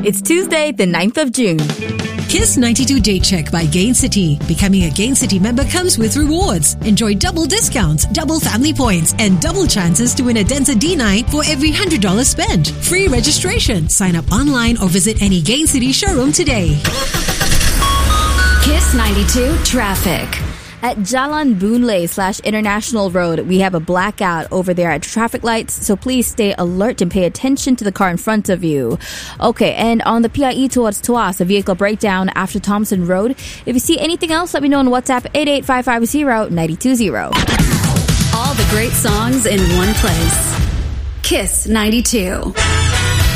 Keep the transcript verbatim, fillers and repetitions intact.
It's Tuesday, the ninth of June. Kiss ninety-two Date Check by Gain City. Becoming a Gain City member comes with rewards. Enjoy double discounts, double family points, and double chances to win a Denza D nine for every one hundred dollars spent. Free registration. Sign up online or visit any Gain City showroom today. Kiss ninety-two Traffic. At Jalan Boonlay slash International Road, we have a blackout over there at traffic lights, so please stay alert and pay attention to the car in front of you. Okay, and on the P I E towards Tuas, a vehicle breakdown after Thompson Road. If you see anything else, let me know on WhatsApp eight eight five five zero nine two zero. All the great songs in one place. Kiss ninety-two.